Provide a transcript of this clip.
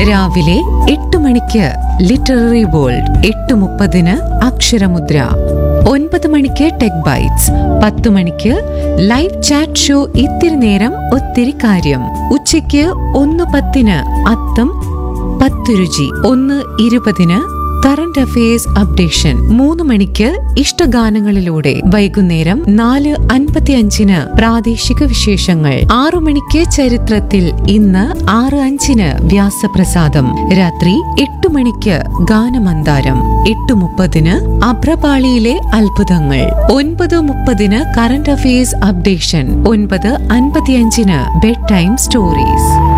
രാവിലെ 8 മണിക്ക് literary world, 8:30 അക്ഷരമുദ്ര, 9 മണിക്ക് ടെക് ബൈറ്റ്സ്, 10 മണിക്ക് ലൈവ് ചാറ്റ് ഷോ ഇത്തിരി നേരം ഒത്തിരി കാര്യം, ഉച്ചയ്ക്ക് 1:10 അത്തം 10 രുചി, 1:20 കറന്റ് അഫയേഴ്സ് അപ്ഡേഷൻ, 3 മണിക്ക് ഇഷ്ടഗാനങ്ങളിലൂടെ, വൈകുന്നേരം 4:55 പ്രാദേശിക വിശേഷങ്ങൾ, 6 മണിക്ക് ചരിത്രത്തിൽ ഇന്ന്, 6:05 വ്യാസപ്രസാദം, രാത്രി 8 മണിക്ക് ഗാനമന്ദാരം, 8:30 അഭ്രപാളിയിലെ അത്ഭുതങ്ങൾ, 9:30 current affairs updation, 9:55 bed time stories.